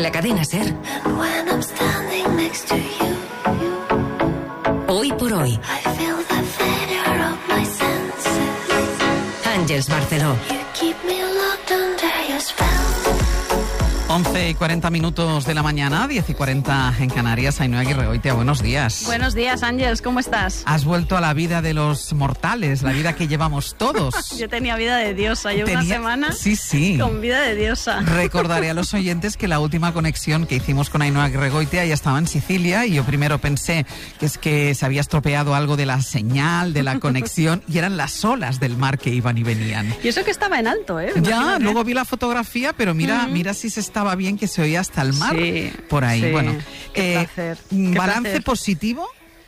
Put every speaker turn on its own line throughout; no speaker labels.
la cadena SER. Hoy por hoy. Àngels Barceló.
11:40 de la mañana, 10:40 en Canarias. Ainhoa Aguirregoitia, buenos días.
Buenos días, Ángels, ¿cómo estás?
Has vuelto a la vida de los mortales, la vida que llevamos todos.
Yo tenía vida de diosa, llevo una semana con vida de diosa.
Recordaré a los oyentes que la última conexión que hicimos con Ainhoa Aguirregoitia ya estaba en Sicilia y yo primero pensé que es que se había estropeado algo de la señal, de la conexión, y eran las olas del mar que iban y venían.
Y eso que estaba en alto, ¿eh?
Ya,
Imagínate.
luego vi la fotografía, pero mira si se estaba bien, que se oía hasta el mar por ahí.
Sí,
bueno,
qué placer.
¿balance positivo?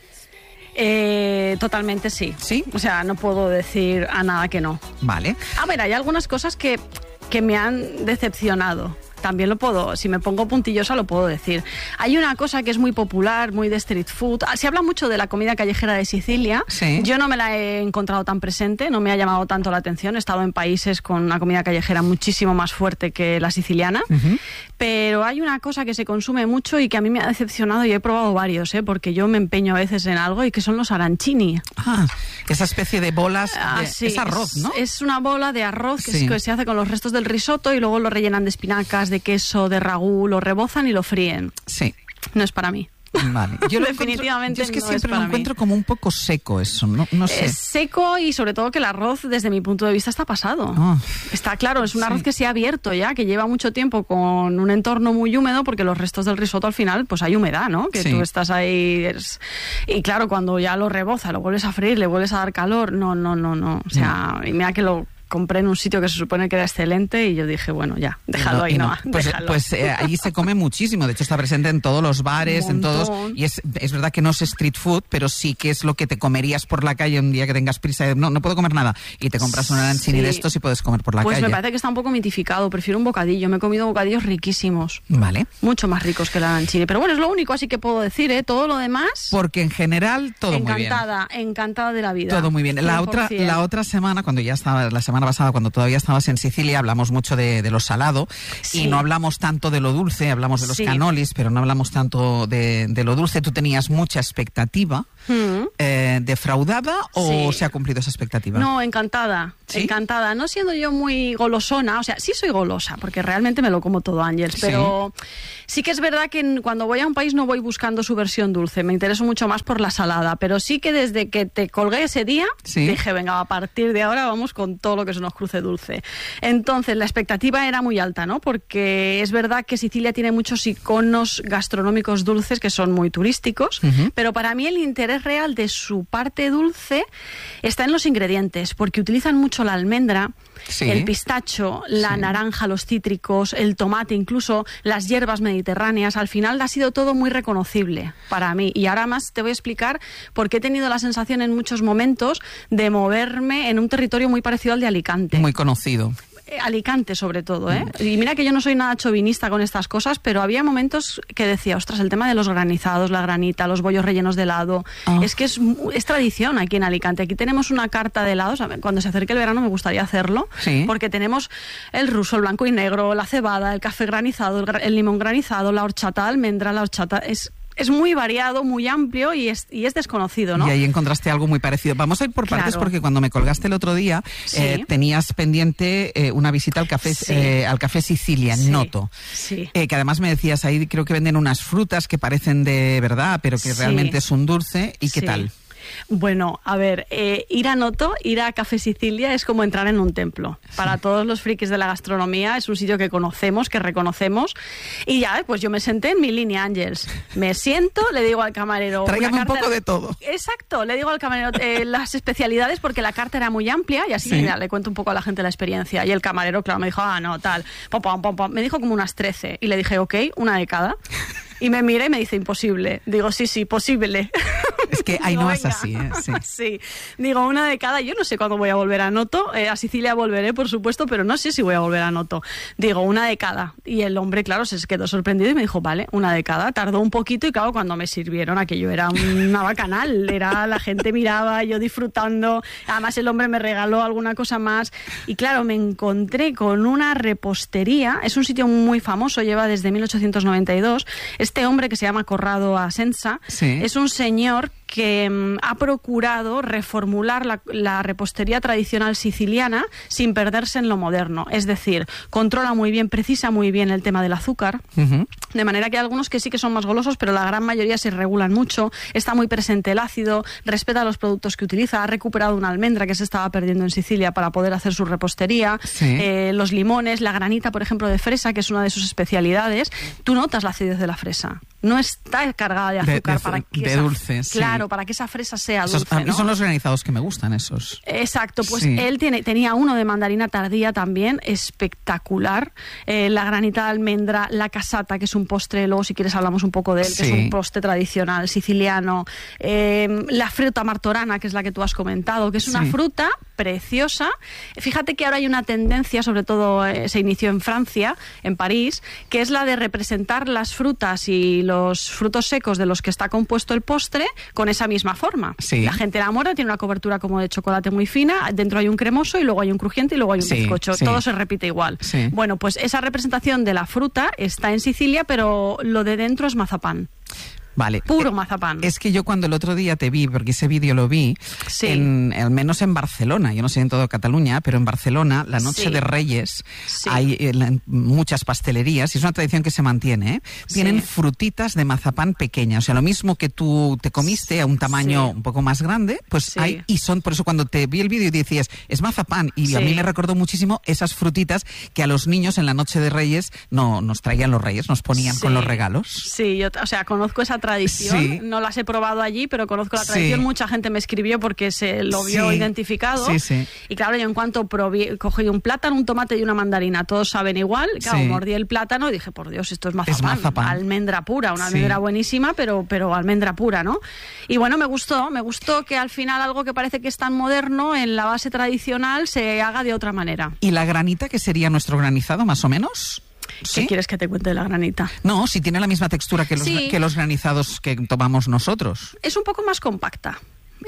Totalmente sí.
¿Sí?
O sea, no puedo decir a nada que no.
Vale.
A ver, hay algunas cosas que me han decepcionado. También lo puedo, si me pongo puntillosa lo puedo decir. Hay una cosa que es muy popular, muy de street food. Se habla mucho de la comida callejera de Sicilia.
Sí.
Yo no me la he encontrado tan presente, no me ha llamado tanto la atención. He estado en países con una comida callejera muchísimo más fuerte que la siciliana. Pero hay una cosa que se consume mucho y que a mí me ha decepcionado, y he probado varios, porque yo me empeño a veces en algo, y que son los arancini.
Ah, esa especie de bolas,
Sí,
es arroz, ¿no?
Es una bola de arroz que se hace con los restos del risotto y luego lo rellenan de espinacas, de queso, de ragú, lo rebozan y lo fríen.
Sí.
No es para mí.
Vale. Yo
Definitivamente
yo es que
no
siempre
es para
lo encuentro
mí.
como un poco seco eso, no sé.
Es seco, y sobre todo que el arroz, desde mi punto de vista, está pasado. Está claro, es un arroz que se ha abierto ya, que lleva mucho tiempo con un entorno muy húmedo, porque los restos del risotto al final, pues hay humedad, ¿no? Que tú estás ahí... Y claro, cuando ya lo reboza, lo vuelves a freír, le vuelves a dar calor, no. O sea, y mira que lo compré en un sitio que se supone que era excelente, y yo dije, bueno, ya, déjalo ahí, no.
Pues allí se come muchísimo, de hecho está presente en todos los bares, en todos, y es verdad que no es street food, pero sí que es lo que te comerías por la calle un día que tengas prisa de no puedo comer nada, y te compras un arancini de estos y puedes comer por la calle.
Pues me parece que está un poco mitificado, prefiero un bocadillo, me he comido bocadillos riquísimos.
Vale.
Mucho más ricos que el arancini, pero bueno, es lo único así que puedo decir, todo lo demás...
Porque en general todo muy bien.
Encantada de la vida.
Todo muy bien. La otra semana, la semana pasada, cuando todavía estabas en Sicilia, hablamos mucho de lo salado, y no hablamos tanto de lo dulce, hablamos de los canolis, pero no hablamos tanto de lo dulce. Tú tenías mucha expectativa. ¿Defraudada o se ha cumplido esa expectativa?
No, encantada. ¿Sí? Encantada. No siendo yo muy golosona, o sea, sí soy golosa, porque realmente me lo como todo, Ángels, pero sí que es verdad que cuando voy a un país no voy buscando su versión dulce, me intereso mucho más por la salada, pero sí que desde que te colgué ese día, dije, venga, a partir de ahora vamos con todo lo que se nos cruce dulce. Entonces, la expectativa era muy alta, ¿no? Porque es verdad que Sicilia tiene muchos iconos gastronómicos dulces que son muy turísticos, pero para mí el interés real de su parte dulce está en los ingredientes, porque utilizan mucho la almendra, el pistacho, la naranja, los cítricos, el tomate, incluso las hierbas mediterráneas. Al final ha sido todo muy reconocible para mí, y ahora más te voy a explicar por qué he tenido la sensación en muchos momentos de moverme en un territorio muy parecido al de Alicante.
Muy conocido.
Alicante sobre todo, Y mira que yo no soy nada chauvinista con estas cosas, pero había momentos que decía, ostras, el tema de los granizados, la granita, los bollos rellenos de helado, es que es tradición aquí en Alicante. Aquí tenemos una carta de helados, cuando se acerque el verano me gustaría hacerlo, porque tenemos el ruso, el blanco y negro, la cebada, el café granizado, el limón granizado, la horchata de almendra, la horchata... Es muy variado, muy amplio, y es desconocido, ¿no?
Y ahí encontraste algo muy parecido. Vamos a ir por partes, porque cuando me colgaste el otro día tenías pendiente una visita al café Sicilia, en Noto. Sí. Que además me decías, ahí creo que venden unas frutas que parecen de verdad, pero que realmente es un dulce. ¿Y qué tal?
Bueno, a ver, ir a Noto, ir a Café Sicilia es como entrar en un templo. Para todos los frikis de la gastronomía es un sitio que conocemos, que reconocemos. Y ya, pues yo me senté en mi línea, Ángels. Me siento, le digo al camarero...
Tráigame un poco de todo.
Exacto, le digo al camarero las especialidades, porque la carta era muy amplia, y así le cuento un poco a la gente la experiencia. Y el camarero, claro, me dijo, no, tal, me dijo como unas 13. Y le dije, ok, una de cada. Y me mira y me dice, imposible. Digo, sí, posible.
que Ainhoa es así, ¿eh? Sí.
Sí, digo, una de cada. Yo no sé cuándo voy a volver a Noto. A Sicilia volveré, por supuesto, pero no sé si voy a volver a Noto. Digo, una de cada. Y el hombre, claro, se quedó sorprendido y me dijo, vale, una de cada. Tardó un poquito y claro, cuando me sirvieron aquello era una bacanal. Era, la gente miraba, yo disfrutando. Además el hombre me regaló alguna cosa más. Y claro, me encontré con una repostería. Es un sitio muy famoso, lleva desde 1892. Este hombre que se llama Corrado Asenza es un señor que ha procurado reformular la repostería tradicional siciliana sin perderse en lo moderno. Es decir, controla muy bien, precisa muy bien el tema del azúcar, de manera que hay algunos que sí que son más golosos, pero la gran mayoría se regulan mucho. Está muy presente el ácido, respeta los productos que utiliza, ha recuperado una almendra que se estaba perdiendo en Sicilia para poder hacer su repostería, los limones, la granita, por ejemplo, de fresa, que es una de sus especialidades. Tú notas la acidez de la fresa. No está cargada de azúcar para que
dulce,
claro, para que esa fresa sea dulce.
A mí son los granizados que me gustan, esos.
Exacto, pues él tenía uno de mandarina tardía también, espectacular. La granita de almendra, la casata, que es un postre, luego si quieres hablamos un poco de él, que es un postre tradicional siciliano. La fruta martorana, que es la que tú has comentado, que es una fruta preciosa. Fíjate que ahora hay una tendencia, sobre todo se inició en Francia, en París, que es la de representar las frutas y los frutos secos de los que está compuesto el postre con esa misma forma. La gente enamora, tiene una cobertura como de chocolate muy fina, dentro hay un cremoso y luego hay un crujiente y luego hay un bizcocho. Todo se repite igual. Bueno, pues esa representación de la fruta está en Sicilia, pero lo de dentro es mazapán.
Vale.
Puro mazapán.
Es que yo cuando el otro día te vi, porque ese vídeo lo vi, al menos en Barcelona, yo no sé en toda Cataluña, pero en Barcelona, la noche de Reyes, hay muchas pastelerías, y es una tradición que se mantiene, ¿eh? Tienen frutitas de mazapán pequeñas, o sea, lo mismo que tú te comiste a un tamaño un poco más grande, pues hay, y son, por eso cuando te vi el vídeo y decías, es mazapán, y a mí me recordó muchísimo esas frutitas que a los niños en la noche de Reyes nos traían los Reyes, nos ponían con los regalos.
Sí, yo, o sea, conozco esa tradición, no las he probado allí, pero conozco la tradición, mucha gente me escribió porque se lo vio identificado, y claro, yo en cuanto cogí un plátano, un tomate y una mandarina, todos saben igual, claro, mordí el plátano y dije, por Dios, esto es mazapán, almendra pura, una almendra buenísima, pero almendra pura, ¿no? Y bueno, me gustó que al final algo que parece que es tan moderno, en la base tradicional, se haga de otra manera.
¿Y la granita, que sería nuestro granizado, más o menos?
¿Qué quieres que te cuente de la granita?
No, si tiene la misma textura que los granizados que tomamos nosotros.
Es un poco más compacta.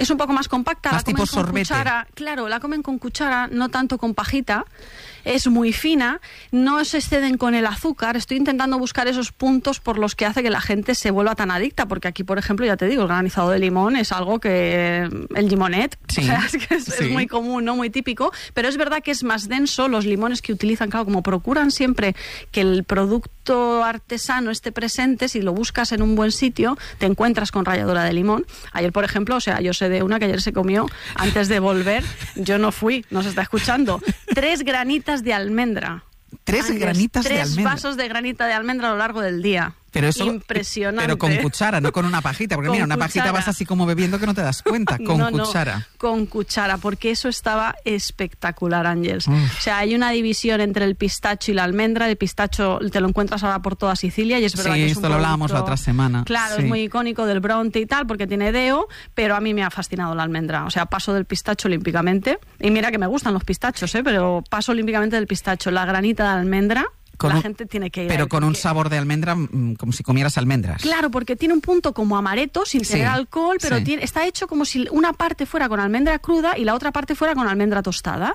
Más tipo sorbete.
Claro, la comen con cuchara, no tanto con pajita. Es muy fina, no se exceden con el azúcar. Estoy intentando buscar esos puntos por los que hace que la gente se vuelva tan adicta, porque aquí, por ejemplo, ya te digo, el granizado de limón es algo que... el limonet, o sea, es muy común, ¿no? Muy típico, pero es verdad que es más denso. Los limones que utilizan, claro, como procuran siempre que el producto artesano esté presente, si lo buscas en un buen sitio, te encuentras con ralladura de limón. Ayer, por ejemplo, o sea, yo sé de una que ayer se comió antes de volver, yo no fui, nos está escuchando, 3 granitas de almendra.
3 granitas de almendra.
3 vasos de granita de almendra a lo largo del día.
Pero eso,
impresionante.
Pero con cuchara, no con una pajita, porque mira, una pajita vas así como bebiendo que no te das cuenta, con cuchara.
No, con cuchara, porque eso estaba espectacular, Ángels. O sea, hay una división entre el pistacho y la almendra. El pistacho te lo encuentras ahora por toda Sicilia y es verdad que es
esto lo hablábamos la otra semana.
Claro, es muy icónico del Bronte y tal, porque tiene deo, pero a mí me ha fascinado la almendra. O sea, paso del pistacho olímpicamente. Y mira que me gustan los pistachos, pero paso olímpicamente del pistacho. La granita de almendra, la gente tiene que ir.
Pero con un sabor de almendra, como si comieras almendras.
Claro, porque tiene un punto como amaretto, sin tener alcohol, pero está hecho como si una parte fuera con almendra cruda y la otra parte fuera con almendra tostada.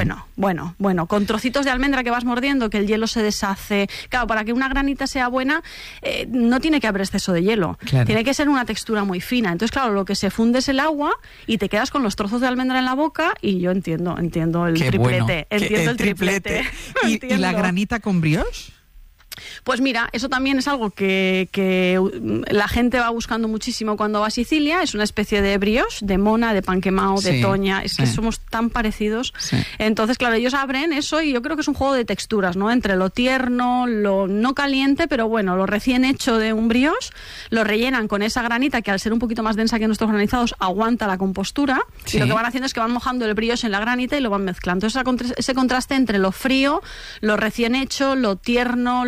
Bueno, con trocitos de almendra que vas mordiendo, que el hielo se deshace. Claro, para que una granita sea buena, no tiene que haber exceso de hielo. Claro. Tiene que ser una textura muy fina. Entonces, claro, lo que se funde es el agua y te quedas con los trozos de almendra en la boca y yo entiendo el triplete.
Bueno.
Entiendo el triplete.
¿Y la granita con brioche?
Pues mira, eso también es algo que la gente va buscando muchísimo cuando va a Sicilia. Es una especie de brioche, de mona, de pan quemado, de toña. Es que somos tan parecidos. Entonces, claro, ellos abren eso y yo creo que es un juego de texturas, ¿no? Entre lo tierno, lo no caliente, pero bueno, lo recién hecho de un brioche, lo rellenan con esa granita que al ser un poquito más densa que nuestros granizados aguanta la compostura. Y lo que van haciendo es que van mojando el brioche en la granita y lo van mezclando. Entonces, ese contraste entre lo frío, lo recién hecho, lo tierno, lo líquido,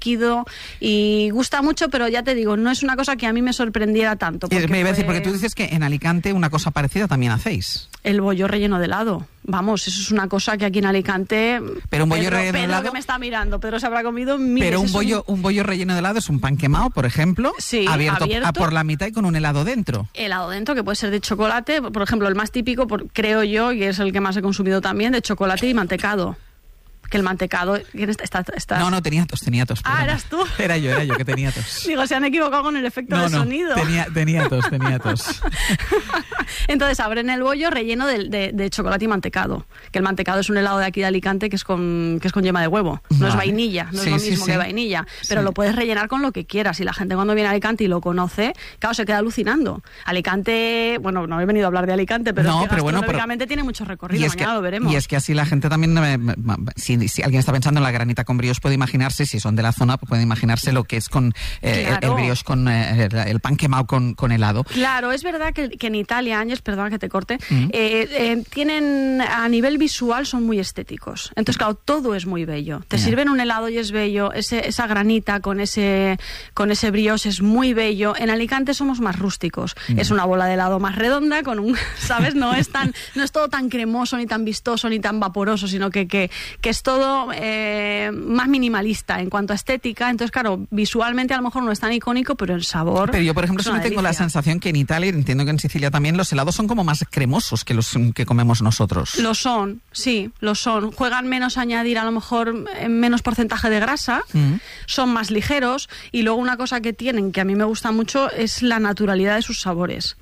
líquido y gusta mucho, pero ya te digo, no es una cosa que a mí me sorprendiera tanto.
Me iba a decir, porque tú dices que en Alicante una cosa parecida también hacéis.
El bollo relleno de helado. Vamos, eso es una cosa que aquí en Alicante...
Pero un bollo relleno de helado...
Pedro que me está mirando, Pedro se habrá comido miles.
Pero un bollo relleno de helado es un pan quemado, por ejemplo,
sí,
abierto por la mitad y con un helado dentro.
Helado dentro, que puede ser de chocolate, por ejemplo, el más típico, creo yo, y es el que más he consumido también, de chocolate y mantecado. Que el mantecado...
No, tenía tos.
Ah, ¿eras tú?
Era yo que tenía tos.
Digo, se han equivocado con el efecto de sonido.
Tenía tos.
Entonces abren el bollo relleno de chocolate y mantecado. Que el mantecado es un helado de aquí de Alicante que es con yema de huevo. No es vainilla, no es lo mismo que vainilla. Pero lo puedes rellenar con lo que quieras. Y la gente cuando viene a Alicante y lo conoce, claro, se queda alucinando. Alicante, bueno, no he venido a hablar de Alicante, pero gastronómicamente tiene mucho recorrido. Mañana lo veremos.
Y es que así la gente también... Si alguien está pensando en la granita con brioche, puede imaginarse, si son de la zona, puede imaginarse lo que es con el brioche, con el pan quemado con helado.
Claro, es verdad que en Italia, Ángeles, perdona que te corte, tienen, a nivel visual, son muy estéticos. Entonces, claro, todo es muy bello. Te sirven un helado y es bello, esa granita con ese brioche es muy bello. En Alicante somos más rústicos. Es una bola de helado más redonda, con un, ¿sabes? No es todo tan cremoso, ni tan vistoso, ni tan vaporoso, sino que es todo más minimalista en cuanto a estética. Entonces, claro, visualmente a lo mejor no es tan icónico, pero en sabor...
Pero yo, por ejemplo, sí tengo la sensación que en Italia, entiendo que en Sicilia también, los helados son como más cremosos que los que comemos nosotros.
Lo son, sí, lo son. Juegan menos a añadir a lo mejor menos porcentaje de grasa, son más ligeros, y luego una cosa que tienen, que a mí me gusta mucho, es la naturalidad de sus sabores.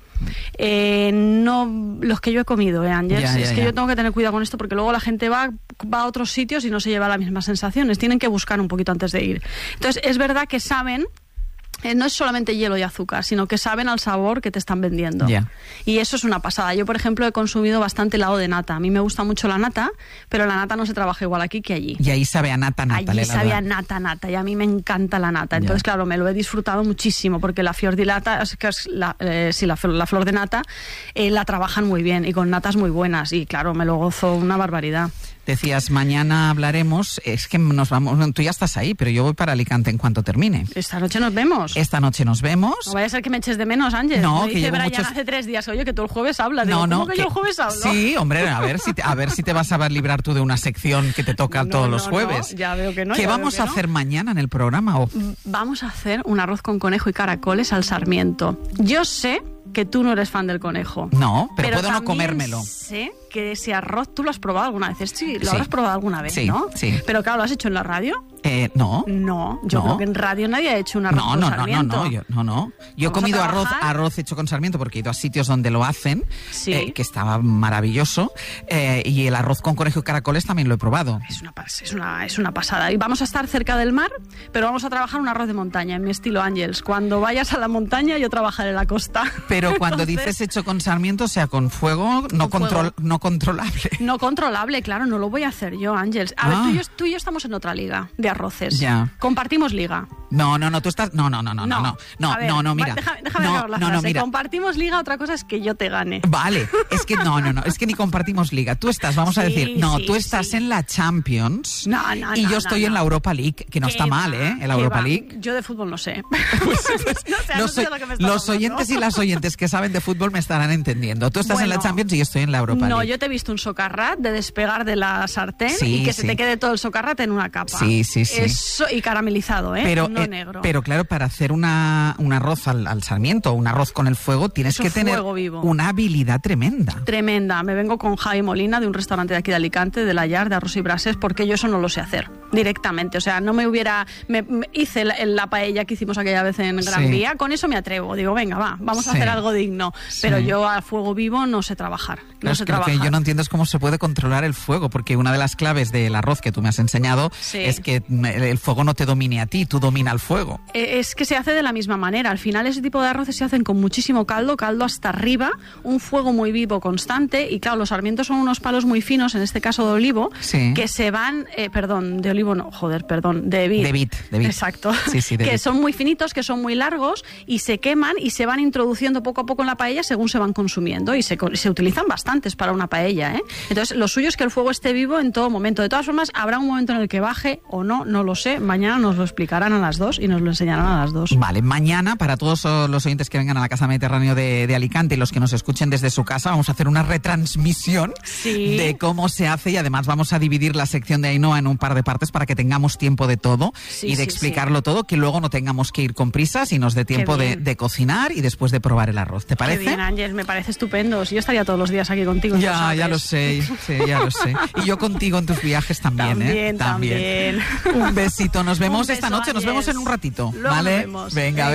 No los que yo he comido, Ángeles. Yo tengo que tener cuidado con esto porque luego la gente va a otros sitios y no se lleva las mismas sensaciones. Tienen que buscar un poquito antes de ir. Entonces, es verdad que saben... no es solamente hielo y azúcar, sino que saben al sabor que te están vendiendo. Y eso es una pasada. Yo, por ejemplo, he consumido bastante helado de nata. A mí me gusta mucho la nata, pero la nata no se trabaja igual aquí que allí.
Y ahí sabe a nata.
Allí sabe a nata, y a mí me encanta la nata. Entonces, claro, me lo he disfrutado muchísimo, porque la fior di latta, que es la flor de nata, la trabajan muy bien, y con natas muy buenas. Y claro, me lo gozo una barbaridad.
Decías, mañana hablaremos, es que nos vamos, tú ya estás ahí, pero yo voy para Alicante en cuanto termine.
Esta noche nos vemos.
No
vaya a ser que me eches de menos, Ángel.
No,
me dice Brian hace 3 días, oye, que tú el jueves hablas. ¿Cómo que yo el jueves hablo?
Sí, hombre, a ver si te vas a librar tú de una sección que te toca todos los jueves.
No, ya veo que no.
¿Qué vamos a hacer mañana en el programa?
Vamos a hacer un arroz con conejo y caracoles al sarmiento. Yo sé que tú no eres fan del conejo.
No, pero puedo no comérmelo.
Sé que ese arroz tú lo has probado alguna vez. Sí, lo habrás probado alguna vez,
sí,
¿no?
Sí.
Pero claro, ¿lo has hecho en la radio?
No.
No, yo creo que en radio nadie ha hecho un arroz con sarmiento.
No. Yo he comido arroz hecho con sarmiento porque he ido a sitios donde lo hacen, que estaba maravilloso, y el arroz con conejo y caracoles también lo he probado.
Es una pasada. Y vamos a estar cerca del mar, pero vamos a trabajar un arroz de montaña, en mi estilo Ángeles. Cuando vayas a la montaña, yo trabajaré en la costa.
Pero cuando dices hecho con sarmiento, o sea, con fuego, no controlable.
No controlable, claro, no lo voy a hacer yo, Ángeles. A ver, tú y yo estamos en otra liga de arroces.
Ya.
Compartimos liga.
No, tú estás... No, mira.
Déjame acabar la frase. Mira. Compartimos liga, otra cosa es que yo te gane.
Vale, es que es que ni compartimos liga. Tú estás, tú estás en la Champions y yo estoy en la Europa League, que no está mal, ¿eh? En la Europa League.
Yo de fútbol no sé.
No sé lo que me está los oyentes y las oyentes que saben de fútbol me estarán entendiendo. Tú estás en la Champions y yo estoy en la Europa League.
No, yo te he visto un socarrat de despegar de la sartén y que se te quede todo el socarrat en una capa.
Sí.
Eso, y caramelizado, ¿eh? No negro.
Pero claro, para hacer un arroz al sarmiento, un arroz con el fuego, tienes que tener una habilidad tremenda.
Tremenda. Me vengo con Javi Molina de un restaurante de aquí de Alicante, de La Llar, de arroz y brases, porque yo eso no lo sé hacer directamente. O sea, no me hubiera... hice la paella que hicimos aquella vez en Gran Vía, con eso me atrevo. Digo, venga, vamos a hacer algo digno. Pero yo a fuego vivo no sé trabajar.
Lo que yo no entiendo es cómo se puede controlar el fuego, porque una de las claves del arroz que tú me has enseñado es que el fuego no te domine a ti, tú domina el fuego.
Es que se hace de la misma manera. Al final ese tipo de arroces se hacen con muchísimo caldo hasta arriba, un fuego muy vivo, constante, y claro, los sarmientos son unos palos muy finos, en este caso de olivo, que se van, de vid. Exacto. Que son muy finitos, que son muy largos, y se queman y se van introduciendo poco a poco en la paella según se van consumiendo, y se utilizan bastantes para una paella, ¿eh? Entonces, lo suyo es que el fuego esté vivo en todo momento. De todas formas, habrá un momento en el que baje o no, no lo sé. Mañana nos lo explicarán a las 2 y nos lo enseñarán a las 2.
Vale, mañana, para todos los oyentes que vengan a la Casa Mediterráneo de Alicante y los que nos escuchen desde su casa, vamos a hacer una retransmisión de cómo se hace, y además vamos a dividir la sección de Ainhoa en un par de partes para que tengamos tiempo de todo y de explicarlo todo, que luego no tengamos que ir con prisas y nos dé tiempo de cocinar y después de probar el arroz. ¿Te parece?
Qué bien, Ángel, me parece estupendo. Yo estaría todos los días aquí contigo.
Ya lo sé, sí, ya lo sé. Y yo contigo en tus viajes también.
También.
Un besito, nos vemos esta noche, Ángel. Nos vemos en un ratito.
Luego
¿vale?
Nos vemos.
Venga.